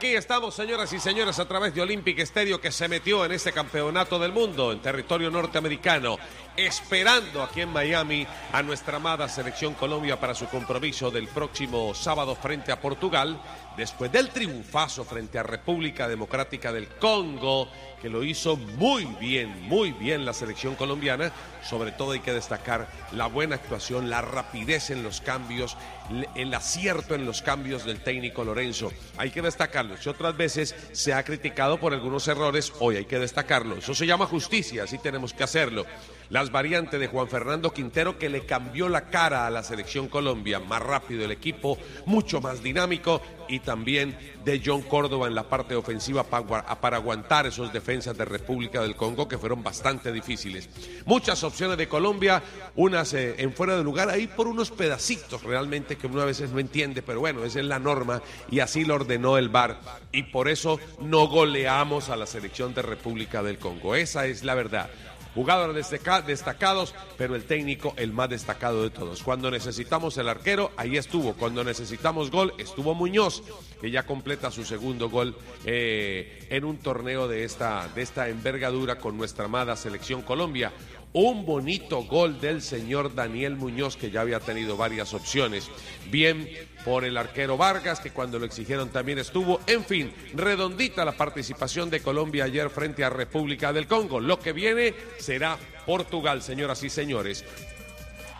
Aquí estamos, señoras y señores, a través de Olympic Stadium, que se metió en este campeonato del mundo en territorio norteamericano, esperando aquí en Miami a nuestra amada Selección Colombia para su compromiso del próximo sábado frente a Portugal, después del triunfazo frente a República Democrática del Congo, que lo hizo muy bien la selección colombiana. Sobre todo hay que destacar la buena actuación, la rapidez en los cambios, el acierto en los cambios del técnico Lorenzo. Hay que destacarlo. Si otras veces se ha criticado por algunos errores, hoy hay que destacarlo. Eso se llama justicia, así tenemos que hacerlo. Las variantes de Juan Fernando Quintero, que le cambió la cara a la selección Colombia, más rápido el equipo, mucho más dinámico, y también de John Córdoba en la parte ofensiva para aguantar esos defensas de República del Congo, que fueron bastante difíciles. Muchas opciones de Colombia, unas en fuera de lugar, ahí por unos pedacitos realmente que uno a veces no entiende, pero bueno, esa es la norma y así lo ordenó el VAR, y por eso no goleamos a la selección de República del Congo. Esa es la verdad. Jugadores destacados, pero el técnico el más destacado de todos. Cuando necesitamos el arquero, ahí estuvo. Cuando necesitamos gol, estuvo Muñoz, que ya completa su segundo gol en un torneo de esta envergadura con nuestra amada Selección Colombia. Un bonito gol del señor Daniel Muñoz, que ya había tenido varias opciones. Bien por el arquero Vargas, que cuando lo exigieron también estuvo. En fin, redondita la participación de Colombia ayer frente a República del Congo. Lo que viene será Portugal, señoras y señores.